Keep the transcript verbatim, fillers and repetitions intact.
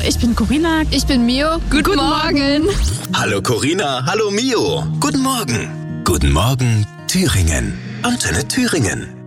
ich bin Corinna. Ich bin Mio. Guten, Guten Morgen. Morgen. Hallo Corinna, hallo Mio. Guten Morgen. Guten Morgen, Thüringen. Antenne Thüringen.